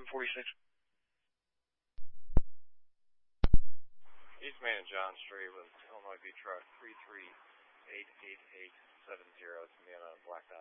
46. Eastman and John Street with Illinois V truck 3388870. It's me on a blacked out.